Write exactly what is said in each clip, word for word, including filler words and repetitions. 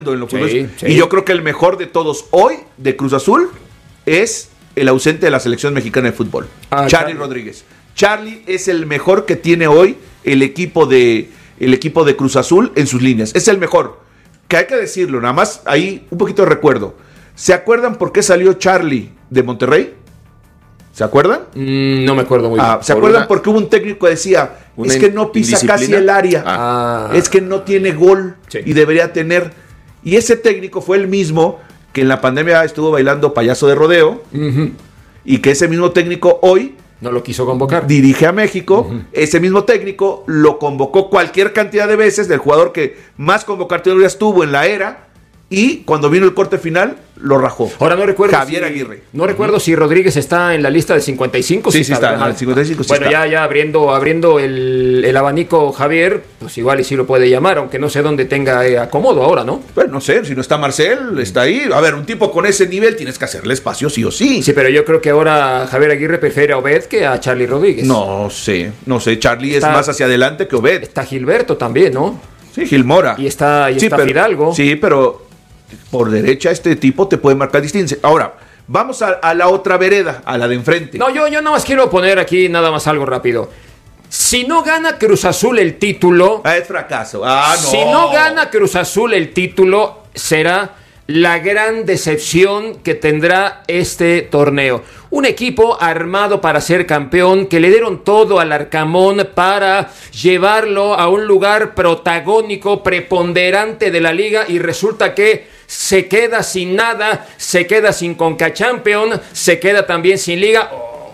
en los fútbol. Sí, sí. Y yo creo que el mejor de todos hoy de Cruz Azul es el ausente de la selección mexicana de fútbol, ah, Charly, Charly Rodríguez. Charly es el mejor que tiene hoy el equipo de el equipo de Cruz Azul en sus líneas. Es el mejor. Que hay que decirlo, nada más ahí un poquito de recuerdo. ¿Se acuerdan por qué salió Charly de Monterrey? ¿Se acuerdan? Mm, no me acuerdo muy ah, bien. ¿Se por acuerdan una... porque hubo un técnico que decía, es que no pisa casi el área, ah. es que no tiene gol sí. y debería tener? Y ese técnico fue el mismo que en la pandemia estuvo bailando payaso de rodeo, uh-huh. y que ese mismo técnico hoy no lo quiso convocar. Dirige a México. Uh-huh. Ese mismo técnico lo convocó cualquier cantidad de veces, del jugador que más convocatorias tuvo en la era, y cuando vino el corte final, lo rajó. Ahora no recuerdo Javier si, Aguirre. No recuerdo uh-huh. si Rodríguez está en la lista del cincuenta y cinco. Sí, si sí está, está en el cincuenta y cinco. Sí bueno, está. ya, ya abriendo, abriendo el, el abanico Javier, pues igual y sí lo puede llamar, aunque no sé dónde tenga eh, acomodo ahora, ¿no? Bueno, no sé, si no está Marcel, está ahí. A ver, un tipo con ese nivel tienes que hacerle espacio sí o sí. Sí, pero yo creo que ahora Javier Aguirre prefiere a Obed que a Charly Rodríguez. No sé, no sé. Charly está, es más hacia adelante que Obed. Está Gilberto también, ¿no? Sí, Gilmora. Y está, y sí, está pero, Fidalgo. Sí, pero por derecha este tipo te puede marcar distinción. Ahora, vamos a, a la otra vereda, a la de enfrente. No, yo, yo nada más quiero poner aquí nada más algo rápido. Si no gana Cruz Azul el título... Ah, es fracaso. Ah, no. Si no gana Cruz Azul el título, será la gran decepción que tendrá este torneo. Un equipo armado para ser campeón, que le dieron todo al Arcamón para llevarlo a un lugar protagónico, preponderante de la liga, y resulta que se queda sin nada, se queda sin Conca Champions, se queda también sin liga.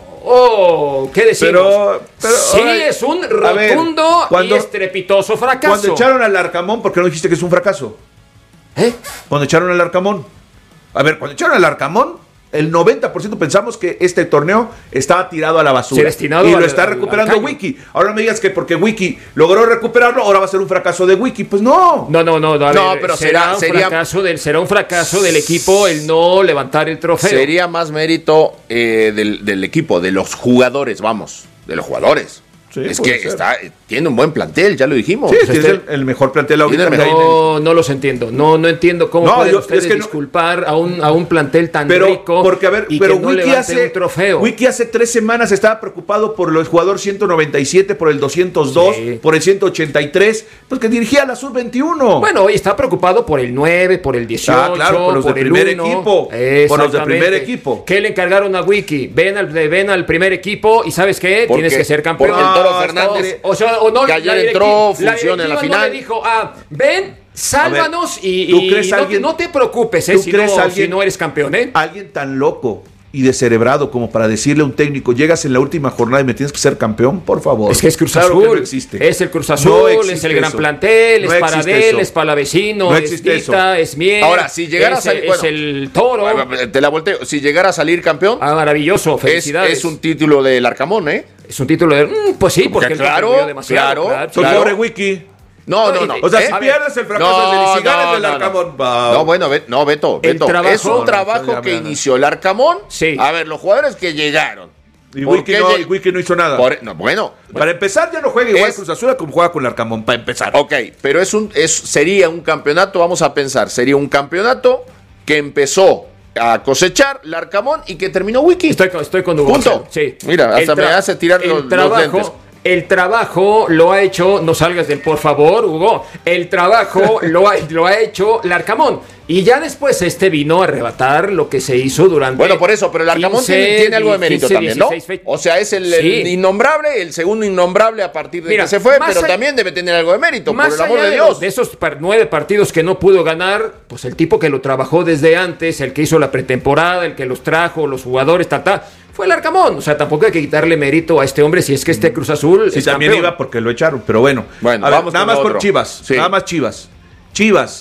Oh, ¿qué decimos? Pero, pero, sí, ay, es un rotundo ver, cuando, y estrepitoso fracaso. Cuando echaron al Arcamón, ¿por qué no dijiste que es un fracaso? ¿Eh? Cuando echaron al Arcamón. A ver, cuando echaron al Arcamón, el noventa por ciento pensamos que este torneo estaba tirado a la basura. Sí, destinado y lo al, está recuperando al Wiki. Ahora no me digas que porque Wiki logró recuperarlo, ahora va a ser un fracaso de Wiki. Pues no. No, no, no. no, no ver, pero será, será, un sería, fracaso del, será un fracaso del equipo el no levantar el trofeo. Sería más mérito eh, del, del equipo, de los jugadores, vamos. De los jugadores. Sí, es que está, tiene un buen plantel, ya lo dijimos. Sí, este, es el, el mejor plantel ahorita. No, no los entiendo. No, no entiendo cómo no, pueden yo, ustedes es que disculpar no, a, un, a un plantel tan pero, rico porque, a ver, y pero que no Wiki levante hace, un trofeo. Wiki hace tres semanas estaba preocupado por el jugador ciento noventa y siete, por el doscientos dos, sí. por el ciento ochenta y tres, pues que dirigía a la sub veintiuno. Bueno, hoy está preocupado por el nueve, por el dieciocho, ah, claro, por los por de el primer uno. equipo. Por los de primer equipo. ¿Qué le encargaron a Wiki? Ven al, ven al primer equipo y ¿sabes qué? Porque, Tienes que ser campeón. Porque el Toro Fernández... O sea, o no, que ayer entró, funciona en la final. No le dijo, ah, ven, sálvanos ver, y, ¿tú crees y no, alguien, no te preocupes, eh, si, no, alguien, si no eres campeón. ¿eh? Alguien tan loco y descerebrado como para decirle a un técnico, llegas en la última jornada y me tienes que ser campeón, por favor. Es que es Cruz claro Azul. Que no existe. Es el Cruz Azul, no es el gran eso. plantel, no es para él, es para vecino, no es Tita, es Miel. Ahora, si llegara es, a salir, es bueno, el Toro. Te la volteo. Si llegara a salir campeón. Ah, maravilloso, felicidades. Es, es un título del Arcamón, ¿eh? Es un título de. Mm, pues sí, porque ya, claro, él demasiado. Claro, claro. claro. Pobre Wiki. No, no, no. O sea, ¿Eh? si pierdes el fracaso no, es del, si ganas no, del no, Arcamón. No, no bueno, no, Beto, Beto. Trabajo, es un trabajo no, que inició el Arcamón. Sí. A ver, los jugadores que llegaron. Y Wiki no, y Wiki no hizo nada. Por, no, bueno. Para empezar, ya no juega igual es, Cruz Azul como juega con el Arcamón, para empezar. Ok, pero es un, es, sería un campeonato, vamos a pensar, sería un campeonato que empezó a cosechar el Arcamón y que terminó Wiki. Estoy, estoy con Hugo. Punto. Sí. Mira, hasta tra- me hace tirar los, trabajo, los lentes. El trabajo lo ha hecho, no salgas del por favor, Hugo. El trabajo lo, ha, lo ha hecho el Arcamón. Y ya después este vino a arrebatar lo que se hizo durante. Bueno, por eso, pero el Arcamón quince, tiene, tiene algo de mérito quince, también, ¿no? Fe- o sea, es el, sí. el innombrable, el segundo innombrable a partir de Mira, que se fue, pero a, también debe tener algo de mérito, por el amor de Dios. De esos par, nueve partidos que no pudo ganar, pues el tipo que lo trabajó desde antes, el que hizo la pretemporada, el que los trajo, los jugadores, ta, ta, fue el Arcamón. O sea, tampoco hay que quitarle mérito a este hombre si es que este Cruz Azul. Sí, es también campeón. iba porque lo echaron, pero bueno. Bueno, a ver, vamos nada con más otro. con Chivas. Sí. Nada más Chivas. Chivas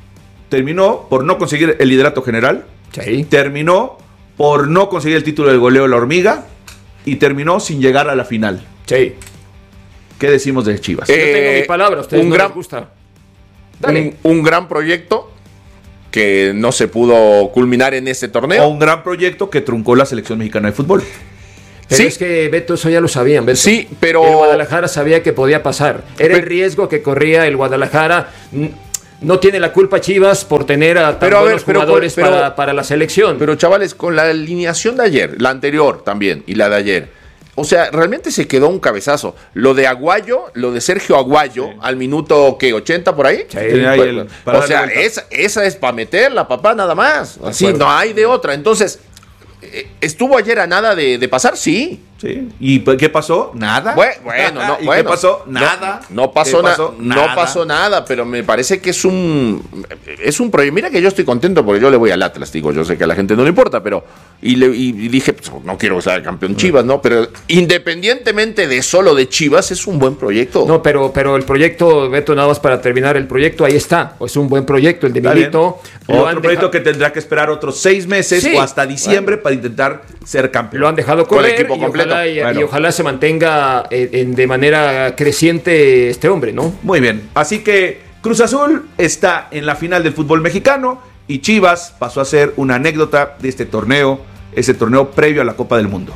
terminó por no conseguir el liderato general. Sí. Terminó por no conseguir el título del goleo de la hormiga. Y terminó sin llegar a la final. Sí. ¿Qué decimos de Chivas? Eh, Yo tengo mi palabra, a ustedes un no gran, les gusta. Dale. Un, un gran proyecto que no se pudo culminar en este torneo. O un gran proyecto que truncó la selección mexicana de fútbol. Pero sí. es que, Beto, eso ya lo sabían, Beto. Sí, pero... El Guadalajara sabía que podía pasar. Era pero... el riesgo que corría el Guadalajara. no tiene la culpa Chivas por tener a tan pero, buenos a ver, pero, jugadores pero, para, para la selección. Pero chavales, con la alineación de ayer, la anterior también y la de ayer, o sea, realmente se quedó un cabezazo. Lo de Aguayo, lo de Sergio Aguayo, sí. al minuto, ¿qué? ¿ochenta por ahí? Sí, ahí el, o sea, esa, esa es para meterla, papá, nada más. Así, no hay de otra. Entonces, ¿estuvo ayer a nada de, de pasar? Sí. Sí. ¿Y qué pasó? Nada. Bueno, bueno, no, ¿Y bueno, qué pasó? Nada. No, no pasó, na- pasó nada. No pasó nada, pero me parece que es un es un proyecto. Mira que yo estoy contento porque yo le voy al Atlas, digo, yo sé que a la gente no le importa, pero y, le, y dije, pues, no quiero que sea campeón Chivas, ¿no? Pero independientemente de solo de Chivas, es un buen proyecto. No, pero, pero el proyecto, Beto, nada más para terminar el proyecto, ahí está. Es un buen proyecto, el de Milito. Otro proyecto deja... que tendrá que esperar otros seis meses sí, o hasta diciembre bueno. para intentar ser campeón. Lo han dejado correr Con el equipo completo. Ojalá, y, bueno. y ojalá se mantenga en, en, de manera creciente este hombre, ¿no? Muy bien, así que Cruz Azul está en la final del fútbol mexicano y Chivas pasó a ser una anécdota de este torneo, ese torneo previo a la Copa del Mundo.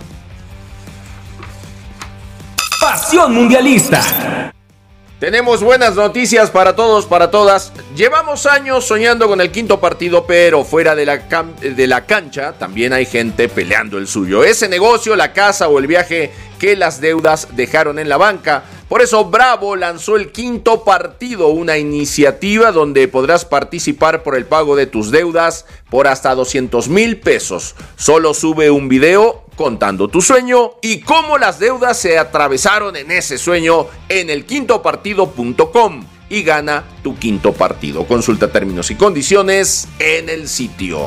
Pasión mundialista. Tenemos buenas noticias para todos, para todas. Llevamos años soñando con el quinto partido, pero fuera de la, cam- de la cancha también hay gente peleando el suyo. Ese negocio, la casa o el viaje que las deudas dejaron en la banca. Por eso Bravo lanzó el quinto partido, una iniciativa donde podrás participar por el pago de tus deudas por hasta doscientos mil pesos. Solo sube un video contando tu sueño y cómo las deudas se atravesaron en ese sueño en el quinto partido punto com y gana tu quinto partido. Consulta términos y condiciones en el sitio.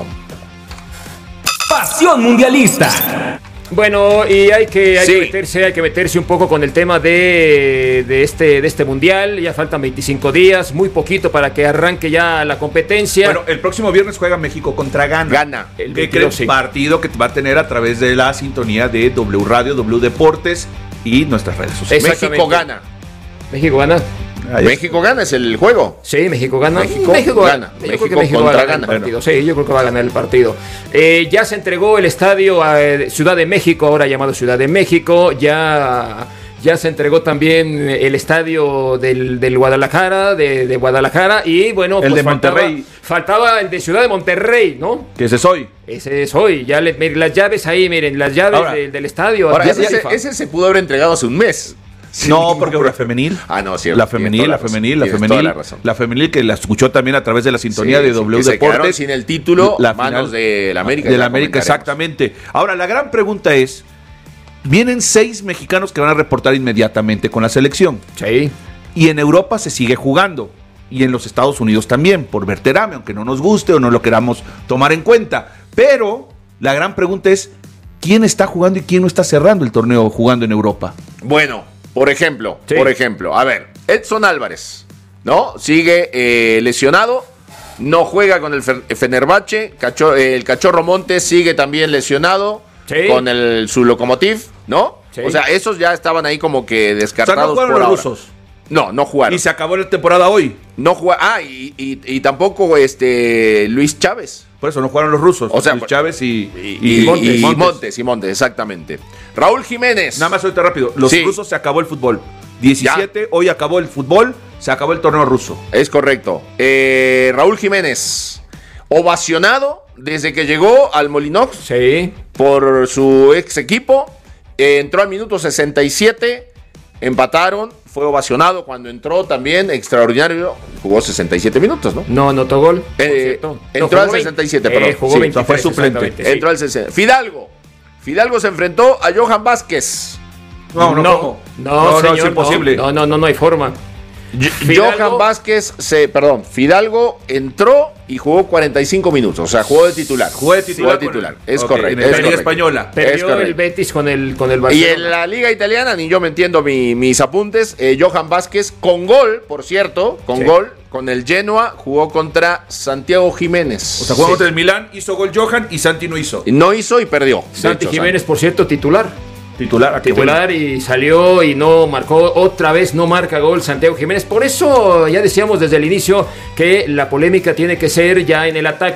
Pasión mundialista. Bueno, y hay que, hay sí. que meterse, hay que meterse un poco con el tema de, de, este, de este mundial. Ya faltan veinticinco días, muy poquito para que arranque ya la competencia. Bueno, el próximo viernes juega México contra Ghana. Gana. El veintidós, sí. Partido que va a tener a través de la sintonía de W Radio, W Deportes y nuestras redes sociales. México gana. México gana. México gana es el juego. Sí, México gana. México, México gana. Yo México, creo que México contra va a ganar gana. el partido. Sí, yo creo que va a ganar el partido. Eh, ya se entregó el estadio a eh, Ciudad de México, ahora llamado Ciudad de México. Ya, ya se entregó también el estadio del, del Guadalajara, de, de Guadalajara. Y bueno, el pues de faltaba, Monterrey. Faltaba el de Ciudad de Monterrey, ¿no? Que ese es hoy. Ese es hoy. Ya le, miren, las llaves ahí, miren, las llaves ahora, de, del estadio. Ahora, ese, ese, ese se pudo haber entregado hace un mes. Sí, no, porque la femenil. Ah, no, cierto. La femenil, la femenil, la femenil. La, la femenil que la escuchó también a través de la sintonía sí, de W sí, Deportes. Sin el título, la manos de la América. De la América, exactamente. Ahora, la gran pregunta es: vienen seis mexicanos que van a reportar inmediatamente con la selección. Sí. Y en Europa se sigue jugando. Y en los Estados Unidos también, por Berterame, aunque no nos guste o no lo queramos tomar en cuenta. Pero la gran pregunta es: ¿quién está jugando y quién no está cerrando el torneo jugando en Europa? Bueno. Por ejemplo, sí. por ejemplo, a ver, Edson Álvarez, ¿no? Sigue eh, lesionado, no juega con el Fenerbahce, Cacho, eh, el Cachorro Montes sigue también lesionado sí. con el su Lokomotiv, ¿no? Sí. O sea, esos ya estaban ahí como que descartados. O sea, ¿no jugaron por los ahora. rusos? No, no jugaron. Y se acabó la temporada hoy. No jugaron. Ah, y, y, y tampoco este Luis Chávez. Por eso no jugaron los rusos. O sea, Luis Chávez y, y, y, y, Montes, y Montes. Montes. Y Montes, exactamente. Raúl Jiménez. Nada más ahorita rápido. Los sí. rusos se acabó el fútbol. diecisiete, ya. Hoy acabó el fútbol, se acabó el torneo ruso. Es correcto. Eh, Raúl Jiménez, ovacionado desde que llegó al Molinox. Sí. Por su ex equipo. Eh, entró al minuto sesenta y siete. Empataron. Fue ovacionado cuando entró también, extraordinario, jugó sesenta y siete minutos, ¿no? No anotó gol. Eh, entró al sesenta y siete, perdón. Eh, jugó sí, veintitrés, fue suplente. Sí. Entró al sesenta. Fidalgo. Fidalgo se enfrentó a Johan Vázquez. No, no, no, no, no, no, señor, es imposible. No, no, no, no hay forma. Fidalgo, Johan Vázquez, se, perdón, Fidalgo entró y jugó cuarenta y cinco minutos, o sea, jugó de titular. Jugó de titular. Jugó de titular. Es okay, correcto. En la es Liga correcto. Española. Perdió el Betis con el, con el Barcelona. Y en la Liga Italiana, ni yo me entiendo mi, mis apuntes, eh, Johan Vázquez, con gol, por cierto, con sí. gol, con el Genoa, jugó contra Santiago Jiménez. O sea, jugó sí. contra el Milán, hizo gol Johan y Santi no hizo. No hizo y perdió. Santi hecho, Jiménez, Santi. por cierto, titular. Titular, titular bueno. Y salió y no marcó, otra vez no marca gol Santiago Jiménez. Por eso ya decíamos desde el inicio que la polémica tiene que ser ya en el ataque.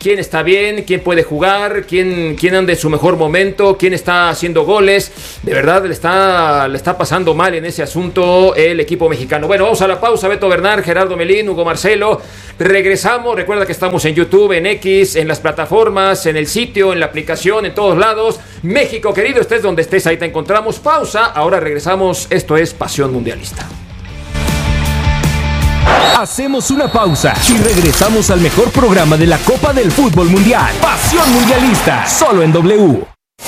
quién está bien, quién puede jugar, quién, quién anda en su mejor momento, quién está haciendo goles. De verdad le está, le está pasando mal en ese asunto el equipo mexicano. Bueno, vamos a la pausa. Beto Bernal, Gerardo Melín, Hugo Marcelo. Regresamos. Recuerda que estamos en YouTube, en X, en las plataformas, en el sitio, en la aplicación, en todos lados. México querido, estés donde estés, ahí te encontramos. Pausa. Ahora regresamos. Esto es Pasión Mundialista. Hacemos una pausa y regresamos al mejor programa de la Copa del Fútbol Mundial. Pasión Mundialista, solo en W.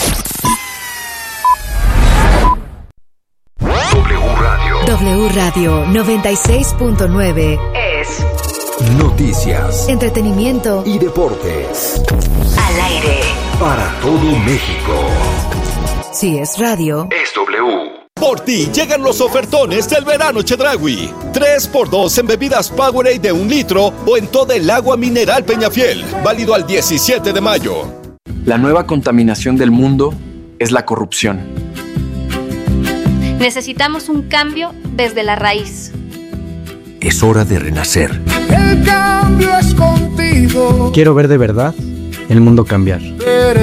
W Radio. W Radio noventa y seis punto nueve es Noticias, entretenimiento y deportes. Al aire. Para todo México. Si es radio, Es W. Por ti llegan los ofertones del verano Chedraui. tres por dos en bebidas Powerade de un litro o en toda el agua mineral Peñafiel. Válido al diecisiete de mayo. La nueva contaminación del mundo es la corrupción. Necesitamos un cambio desde la raíz. Es hora de renacer. El cambio es contigo. Quiero ver de verdad el mundo cambiar.